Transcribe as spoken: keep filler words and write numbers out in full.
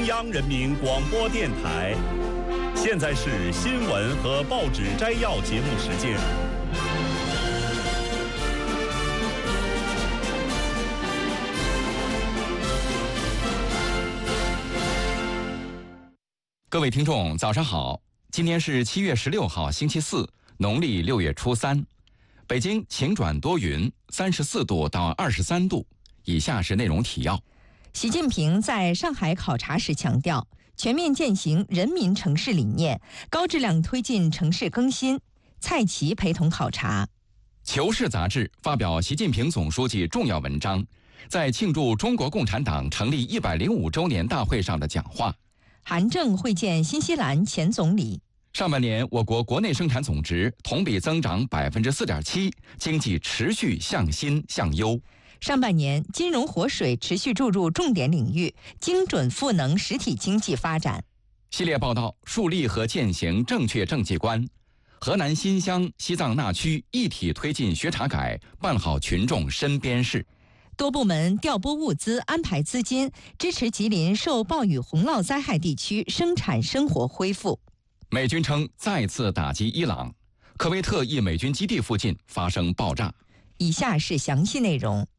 央人民广播电台。现在是新闻和报纸摘要节目时间。 各位听众，早上好！今天是七月十六号，星期四，农历六月初三。北京晴转多云，三十四度到二十三度。以下是内容提要。 习近平在上海考察时强调，全面践行人民城市理念，高质量推进城市更新。蔡奇陪同考察。 《求是》杂志发表习近平总书记重要文章，在庆祝中国共产党成立一百零五周年大会上的讲话。 韩正会见新西兰前总理。 上半年，我国国内生产总值同比增长百分之四点七，经济持续向新向优。 上半年，金融活水持续注入重点领域，精准赋能实体经济发展。 系列报道树立和践行正确政绩观。河南新乡、西藏那区一体推进学查改，办好群众身边事。 多部门调拨物资，安排资金，支持吉林受暴雨洪涝灾害地区生产生活恢复。 美军称再次打击伊朗，科威特一美军基地附近发生爆炸。 以下是详细内容。